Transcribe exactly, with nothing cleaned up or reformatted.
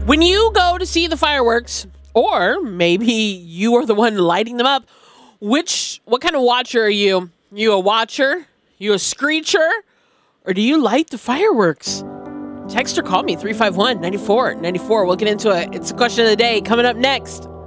When you go to see the fireworks, or maybe you are the one lighting them up, which what kind of watcher are you? You a watcher? You a screecher? Or do you light the fireworks? Text or call me, three five one, nine four nine four. We'll get into it. It's a question of the day coming up next.